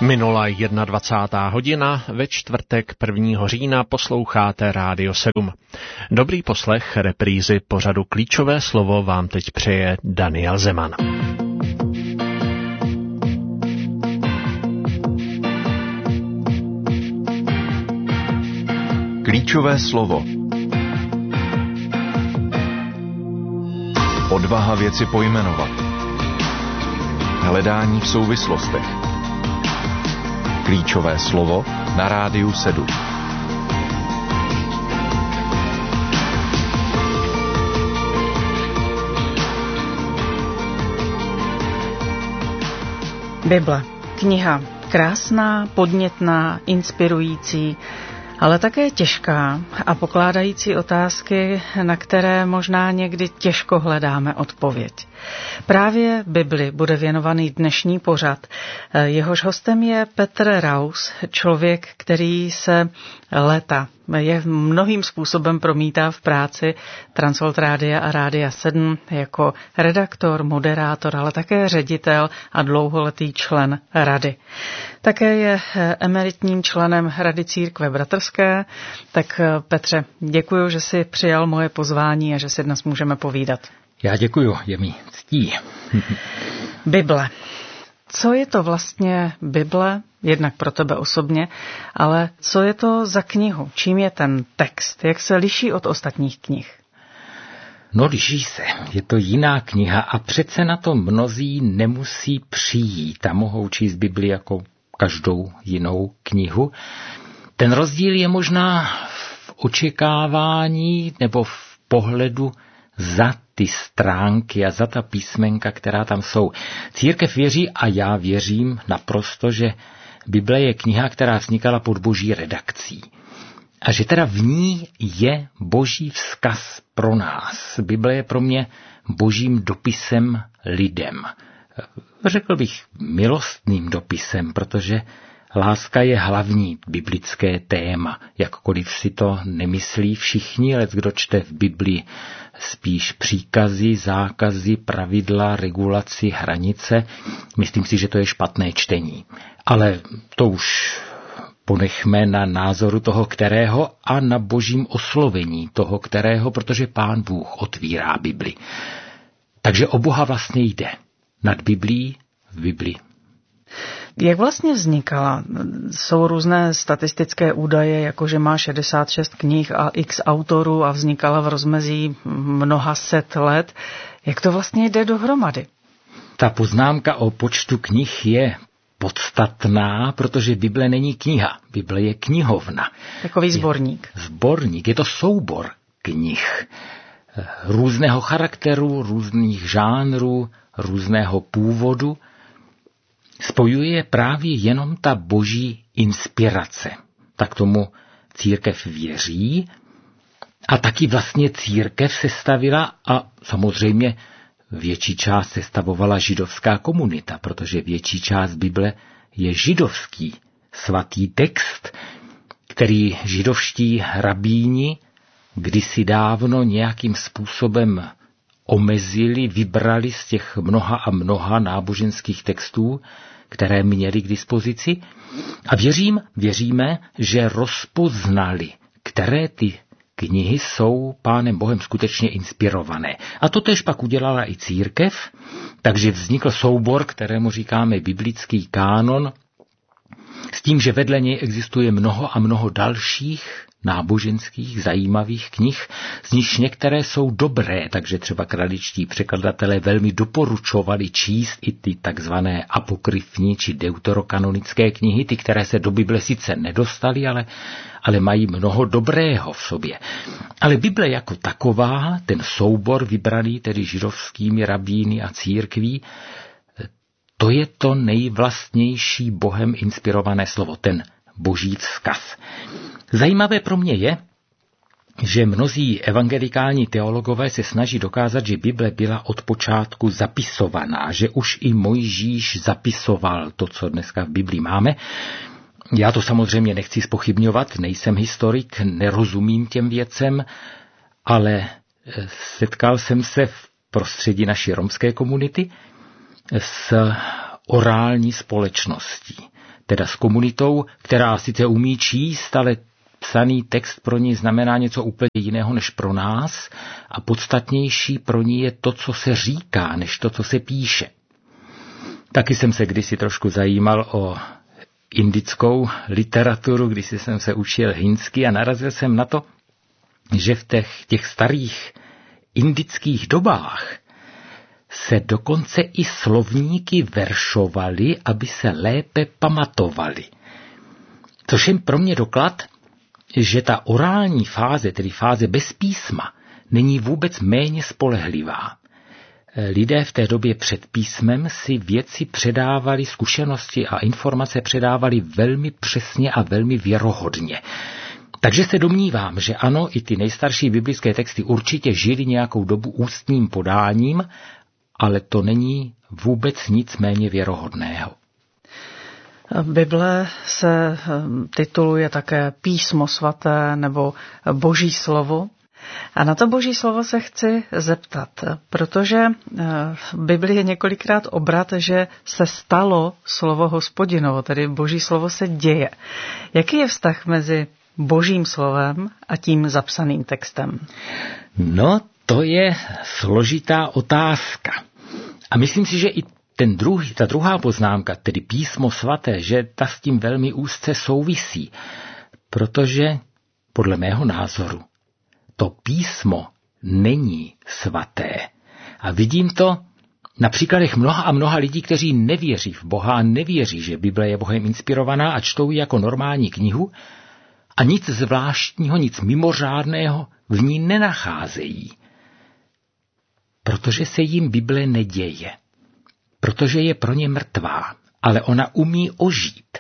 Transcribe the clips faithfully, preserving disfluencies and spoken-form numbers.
Minula dvacátá jedna hodina, ve čtvrtek prvního října posloucháte Rádio sedm. Dobrý poslech reprízy pořadu Klíčové slovo vám teď přeje Daniel Zeman. Klíčové slovo. Odvaha věci pojmenovat. Hledání v souvislostech. Klíčové slovo na Rádiu sedm. Bible. Kniha krásná, podnětná, inspirující, ale také těžká a pokládající otázky, na které možná někdy těžko hledáme odpověď. Právě Bibli bude věnovaný dnešní pořad. Jehož hostem je Petr Raus, člověk, který se léta je mnohým způsobem promítá v práci Transworld Rádia a Rádia sedm jako redaktor, moderátor, ale také ředitel a dlouholetý člen rady. Také je emeritním členem Rady církve bratrské. Tak Petře, děkuji, že jsi přijal moje pozvání a že si dnes můžeme povídat. Já děkuju, je mi ctí. Bible. Co je to vlastně Bible, jednak pro tebe osobně, ale co je to za knihu? Čím je ten text? Jak se liší od ostatních knih? No, liší se. Je to jiná kniha a přece na to mnozí nemusí přijít a mohou číst Bibli jako každou jinou knihu. Ten rozdíl je možná v očekávání nebo v pohledu za ty stránky a za ta písmenka, která tam jsou. Církev věří a já věřím naprosto, že Bible je kniha, která vznikala pod boží redakcí. A že teda v ní je boží vzkaz pro nás. Bible je pro mě božím dopisem lidem. Řekl bych milostným dopisem, protože láska je hlavní biblické téma, jakkoliv si to nemyslí všichni, ale kdo čte v Biblii spíš příkazy, zákazy, pravidla, regulaci, hranice, myslím si, že to je špatné čtení. Ale to už ponechme na názoru toho kterého a na božím oslovení toho kterého, protože Pán Bůh otvírá Bibli. Takže o Boha vlastně jde. Nad Biblií v Biblii. Jak vlastně vznikala? Jsou různé statistické údaje, jako že má šedesát šest knih a x autorů a vznikala v rozmezí mnoha set let. Jak to vlastně jde dohromady? Ta poznámka o počtu knih je podstatná, protože Bible není kniha. Bible je knihovna. Takový sborník. Je sborník, je to soubor knih. Různého charakteru, různých žánrů, různého původu. Spojuje právě jenom ta boží inspirace. Tak tomu církev věří a taky vlastně církev sestavila a samozřejmě větší část sestavovala židovská komunita, protože větší část Bible je židovský svatý text, který židovští rabíni kdysi dávno nějakým způsobem omezili, vybrali z těch mnoha a mnoha náboženských textů, které měli k dispozici. A věřím, věříme, že rozpoznali, které ty knihy jsou Pánem Bohem skutečně inspirované. A to též pak udělala i církev, takže vznikl soubor, kterému říkáme biblický kánon, s tím, že vedle něj existuje mnoho a mnoho dalších náboženských zajímavých knih, z nichž některé jsou dobré, takže třeba kraličtí překladatelé velmi doporučovali číst i ty takzvané apokryfní či deuterokanonické knihy, ty, které se do Bible sice nedostaly, ale, ale mají mnoho dobrého v sobě. Ale Bible jako taková, ten soubor vybraný tedy židovskými rabíny a církví, to je to nejvlastnější Bohem inspirované slovo, ten boží vzkaz. Zajímavé pro mě je, že mnozí evangelikální teologové se snaží dokázat, že Bible byla od počátku zapisovaná, že už i Mojžíš zapisoval to, co dneska v Biblii máme. Já to samozřejmě nechci zpochybňovat, nejsem historik, nerozumím těm věcem, ale setkal jsem se v prostředí naší romské komunity s orální společností. teda s komunitou, která sice umí číst, ale psaný text pro ní znamená něco úplně jiného než pro nás a podstatnější pro ní je to, co se říká, než to, co se píše. Taky jsem se kdysi trošku zajímal o indickou literaturu, když jsem se učil hindsky a narazil jsem na to, že v těch, těch starých indických dobách se dokonce i slovníky veršovaly, aby se lépe pamatovaly. Což je pro mě doklad, že ta orální fáze, tedy fáze bez písma, není vůbec méně spolehlivá. Lidé v té době před písmem si věci předávali, zkušenosti a informace předávali velmi přesně a velmi věrohodně. Takže se domnívám, že ano, i ty nejstarší biblické texty určitě žily nějakou dobu ústním podáním, ale to není vůbec nic méně věrohodného. Bible se tituluje také Písmo svaté nebo Boží slovo. A na to Boží slovo se chci zeptat, protože v Bibli je několikrát obrat, že se stalo slovo Hospodinovo, tedy Boží slovo se děje. Jaký je vztah mezi Božím slovem a tím zapsaným textem? No, to je složitá otázka. A myslím si, že i ten druhý, ta druhá poznámka, tedy písmo svaté, že ta s tím velmi úzce souvisí. Protože podle mého názoru to písmo není svaté. A vidím to na příkladech mnoha a mnoha lidí, kteří nevěří v Boha a nevěří, že Bible je Bohem inspirovaná a čtou ji jako normální knihu a nic zvláštního, nic mimořádného v ní nenacházejí. Protože se jim Bible neděje. Protože je pro ně mrtvá, ale ona umí ožít.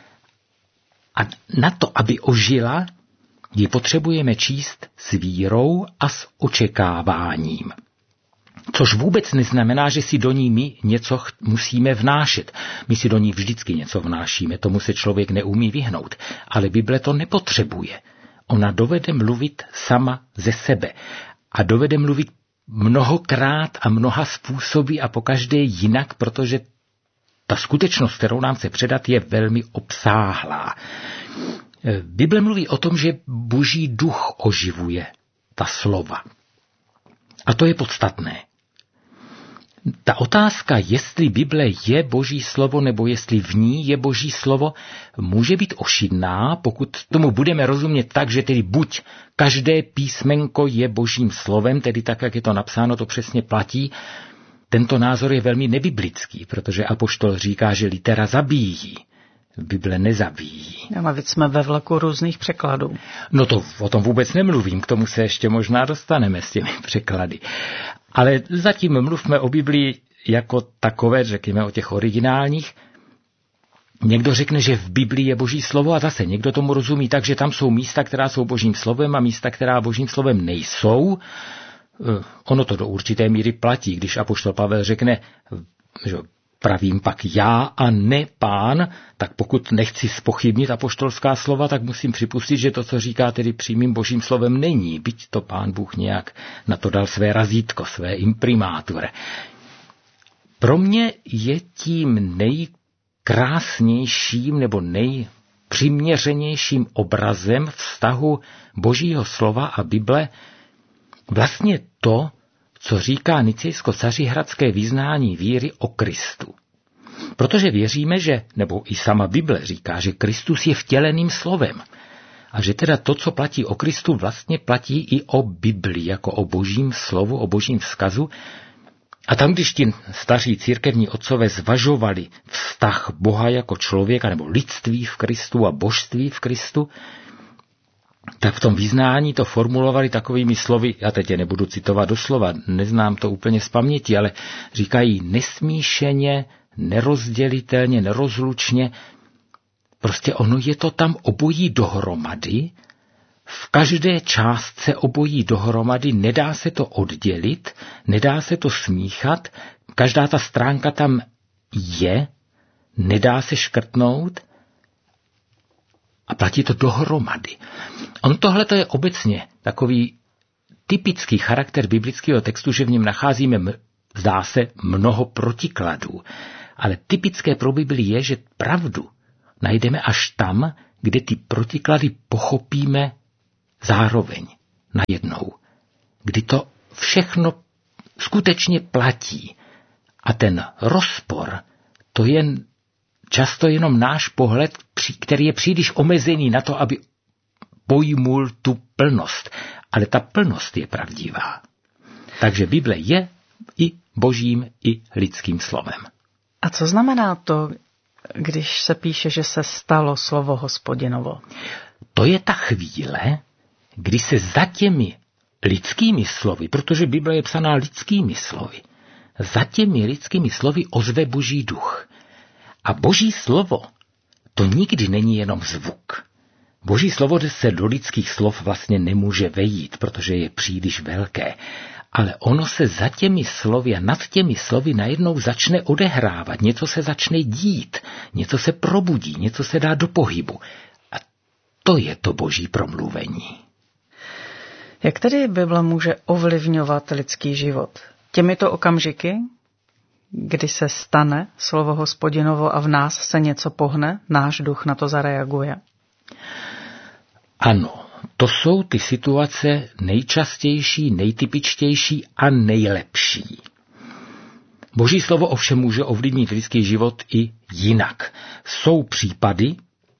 A na to, aby ožila, ji potřebujeme číst s vírou a s očekáváním. Což vůbec neznamená, že si do ní my něco musíme vnášet. My si do ní vždycky něco vnášíme, tomu se člověk neumí vyhnout. Ale Bible to nepotřebuje. Ona dovede mluvit sama ze sebe. A dovede mluvit mnohokrát a mnoha způsoby a pokaždé jinak, protože ta skutečnost, kterou nám chce předat, je velmi obsáhlá. Bible mluví o tom, že Boží duch oživuje ta slova. A to je podstatné. Ta otázka, jestli Bible je Boží slovo, nebo jestli v ní je Boží slovo, může být ošidná, pokud tomu budeme rozumět tak, že tedy buď každé písmenko je Božím slovem, tedy tak, jak je to napsáno, to přesně platí. Tento názor je velmi nebiblický, protože apoštol říká, že litera zabíjí. Bible nezabíjí. A navíc jsme ve vleku různých překladů. No to o tom vůbec nemluvím, k tomu se ještě možná dostaneme s těmi překlady. Ale zatím mluvme o Biblii jako takové, řekněme o těch originálních. Někdo řekne, že v Biblii je Boží slovo a zase někdo tomu rozumí tak, že tam jsou místa, která jsou Božím slovem a místa, která Božím slovem nejsou. Ono to do určité míry platí, když apoštol Pavel řekne, že pravím pak já a ne pán, tak pokud nechci zpochybnit apoštolská slova, tak musím připustit, že to, co říká tedy přímým Božím slovem, není, byť to pán Bůh nějak na to dal své razítko, své imprimátur. Pro mě je tím nejkrásnějším nebo nejpřiměřenějším obrazem vztahu Božího slova a Bible vlastně to, co říká nicejsko-cařihradské vyznání víry o Kristu. Protože věříme, že, nebo i sama Bible říká, že Kristus je vtěleným slovem. A že teda to, co platí o Kristu, vlastně platí i o Biblii, jako o Božím slovu, o Božím vzkazu. A tam, když ti staří církevní otcové zvažovali vztah Boha jako člověka, nebo lidství v Kristu a božství v Kristu, tak v tom vyznání to formulovali takovými slovy, já teď je nebudu citovat doslova, neznám to úplně z paměti, ale říkají nesmíšeně, nerozdělitelně, nerozlučně. Prostě ono je to tam obojí dohromady, v každé částce obojí dohromady, nedá se to oddělit, nedá se to smíchat, každá ta stránka tam je, nedá se škrtnout, a platí to dohromady. On tohle je obecně takový typický charakter biblického textu, že v něm nacházíme, zdá se, mnoho protikladů. Ale typické pro Bibli je, že pravdu najdeme až tam, kde ty protiklady pochopíme zároveň, najednou. Kdy to všechno skutečně platí. A ten rozpor, to je často jenom náš pohled, který je příliš omezený na to, aby pojmul tu plnost. Ale ta plnost je pravdivá. Takže Bible je i božím, i lidským slovem. A co znamená to, když se píše, že se stalo slovo Hospodinovo? To je ta chvíle, kdy se za těmi lidskými slovy, protože Bible je psaná lidskými slovy, za těmi lidskými slovy ozve Boží duch. A Boží slovo, to nikdy není jenom zvuk. Boží slovo se do lidských slov vlastně nemůže vejít, protože je příliš velké. Ale ono se za těmi slovy a nad těmi slovy najednou začne odehrávat, něco se začne dít, něco se probudí, něco se dá do pohybu. A to je to Boží promluvení. Jak tedy Bible může ovlivňovat lidský život? Těmito okamžiky, kdy se stane slovo Hospodinovo a v nás se něco pohne, náš duch na to zareaguje? Ano, to jsou ty situace nejčastější, nejtypičtější a nejlepší. Boží slovo ovšem může ovlivnit lidský život i jinak. Jsou případy,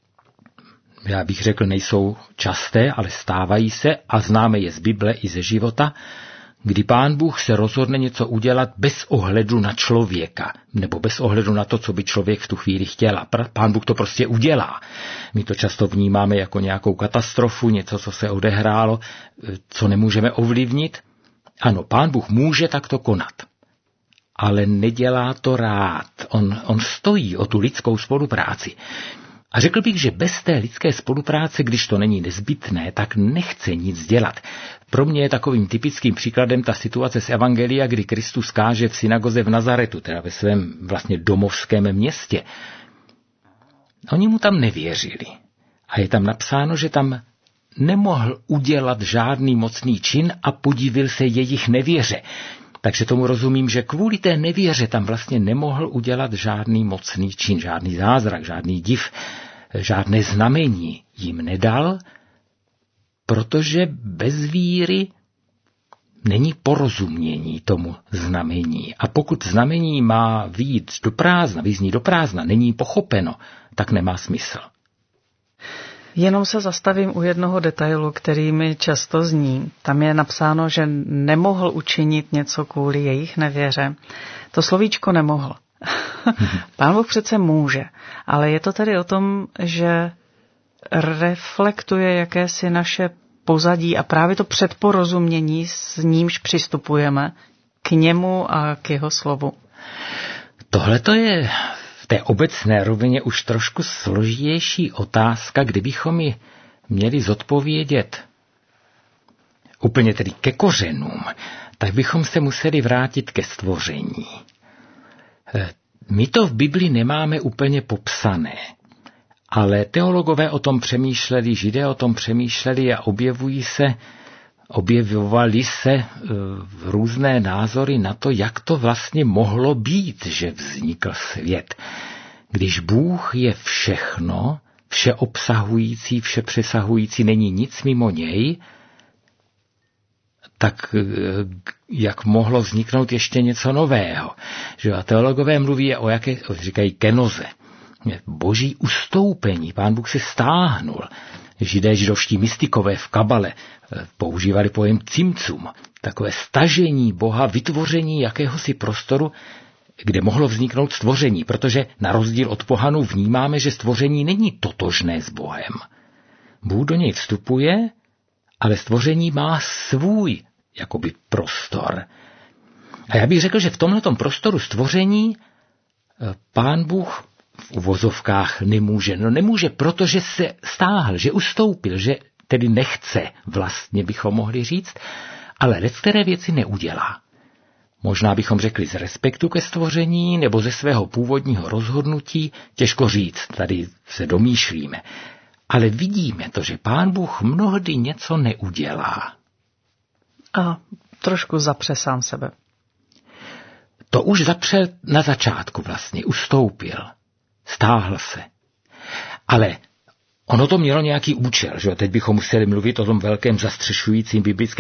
já bych řekl, nejsou časté, ale stávají se a známe je z Bible i ze života, kdy Pán Bůh se rozhodne něco udělat bez ohledu na člověka, nebo bez ohledu na to, co by člověk v tu chvíli chtěl. Pán Bůh to prostě udělá. My to často vnímáme jako nějakou katastrofu, něco, co se odehrálo, co nemůžeme ovlivnit. Ano, Pán Bůh může takto konat, ale nedělá to rád. On, on stojí o tu lidskou spolupráci. A řekl bych, že bez té lidské spolupráce, když to není nezbytné, tak nechce nic dělat. Pro mě je takovým typickým příkladem ta situace z Evangelia, kdy Kristus káže v synagoze v Nazaretu, teda ve svém vlastně domovském městě. Oni mu tam nevěřili. A je tam napsáno, že tam nemohl udělat žádný mocný čin a podivil se jejich nevěře. Takže tomu rozumím, že kvůli té nevěře tam vlastně nemohl udělat žádný mocný čin, žádný zázrak, žádný div, žádné znamení jim nedal, protože bez víry není porozumění tomu znamení. A pokud znamení má vyjít do prázdna, vyzní do prázdna, není pochopeno, tak nemá smysl. Jenom se zastavím u jednoho detailu, který mi často zní. Tam je napsáno, že nemohl učinit něco kvůli jejich nevěře. To slovíčko nemohl. Pán Bůh přece může, ale je to tedy o tom, že reflektuje jakési naše pozadí a právě to předporozumění, s nímž přistupujeme k němu a k jeho slovu. Tohle to je v té obecné rovině už trošku složitější otázka, kdybychom ji měli zodpovědět úplně tedy ke kořenům, tak bychom se museli vrátit ke stvoření. My to v Bibli nemáme úplně popsané, ale teologové o tom přemýšleli, Židé o tom přemýšleli a objevují se, objevovaly se různé názory na to, jak to vlastně mohlo být, že vznikl svět. Když Bůh je všechno, všeobsahující, všepřesahující, není nic mimo něj, tak jak mohlo vzniknout ještě něco nového. Že a teologové mluví o jaké, říkají kenoze, boží ustoupení, Pán Bůh se stáhnul. Židé, židovští mystikové v kabale používali pojem cimcum, takové stažení Boha, vytvoření jakéhosi prostoru, kde mohlo vzniknout stvoření, protože na rozdíl od pohanů vnímáme, že stvoření není totožné s Bohem. Bůh do něj vstupuje, ale stvoření má svůj jakoby prostor. A já bych řekl, že v tomhletom prostoru stvoření Pán Bůh v uvozovkách nemůže. No nemůže, protože se stáhl, že ustoupil, že tedy nechce, vlastně bychom mohli říct, ale leckteré věci neudělá. Možná bychom řekli z respektu ke stvoření nebo ze svého původního rozhodnutí, těžko říct, tady se domýšlíme. Ale vidíme to, že Pán Bůh mnohdy něco neudělá. A trošku zapře sám sebe. To už zapřel na začátku vlastně, ustoupil, stáhl se. Ale ono to mělo nějaký účel, že? Teď bychom museli mluvit o tom velkém zastřešujícím biblickém